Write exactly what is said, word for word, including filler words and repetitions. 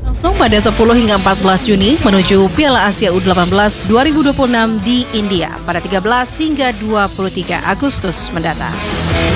Langsung pada sepuluh hingga empat belas Juni menuju Piala Asia U delapan belas dua ribu dua puluh enam di India pada tiga belas hingga dua puluh tiga Agustus mendatang.